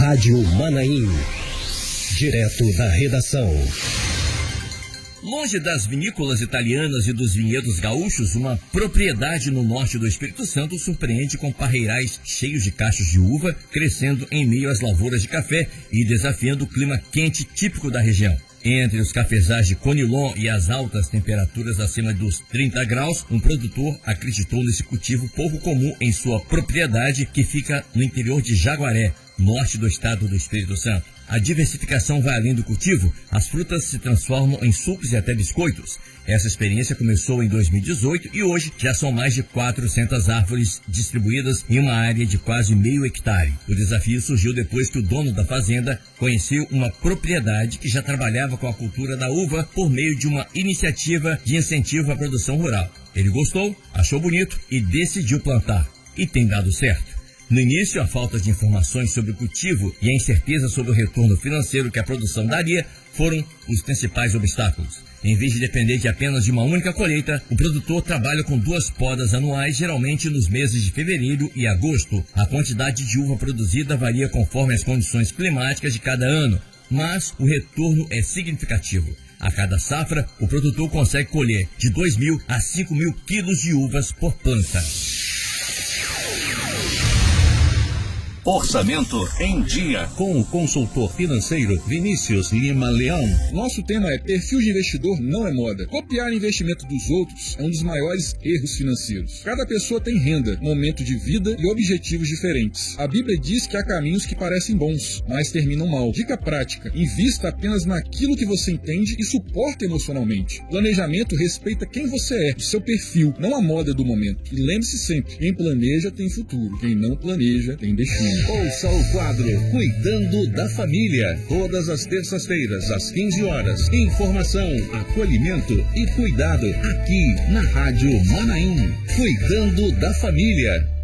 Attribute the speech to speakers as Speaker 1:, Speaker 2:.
Speaker 1: Rádio Manaim. Direto da redação.
Speaker 2: Longe das vinícolas italianas e dos vinhedos gaúchos, uma propriedade no norte do Espírito Santo surpreende com parreirais cheios de cachos de uva, crescendo em meio às lavouras de café e desafiando o clima quente típico da região. Entre os cafezais de Conilon e as altas temperaturas acima dos 30 graus, um produtor acreditou nesse cultivo pouco comum em sua propriedade, que fica no interior de Jaguaré, norte do estado do Espírito Santo. A diversificação vai além do cultivo, as frutas se transformam em sucos e até biscoitos. Essa experiência começou em 2018 e hoje já são mais de 400 árvores distribuídas em uma área de quase meio hectare. O desafio surgiu depois que o dono da fazenda conheceu uma propriedade que já trabalhava com a cultura da uva por meio de uma iniciativa de incentivo à produção rural. Ele gostou, achou bonito e decidiu plantar. E tem dado certo. No início, a falta de informações sobre o cultivo e a incerteza sobre o retorno financeiro que a produção daria foram os principais obstáculos. Em vez de depender de apenas de uma única colheita, o produtor trabalha com 2 podas anuais, geralmente nos meses de fevereiro e agosto. A quantidade de uva produzida varia conforme as condições climáticas de cada ano, mas o retorno é significativo. A cada safra, o produtor consegue colher de 2.000 a 5.000 quilos de uvas por planta.
Speaker 3: Orçamento em Dia, com o consultor financeiro Vinícius Lima Leão.
Speaker 4: Nosso tema é: perfil de investidor não é moda. Copiar o investimento dos outros é um dos maiores erros financeiros. Cada pessoa tem renda, momento de vida e objetivos diferentes. A Bíblia diz que há caminhos que parecem bons, mas terminam mal. Dica prática: invista apenas naquilo que você entende e suporta emocionalmente. Planejamento respeita quem você é, o seu perfil, não a moda do momento. E lembre-se sempre: quem planeja tem futuro, quem não planeja tem destino.
Speaker 3: Ouça o quadro Cuidando da Família, todas as terças-feiras, às 15 horas. Informação, acolhimento e cuidado aqui na Rádio Manaim. Cuidando da Família.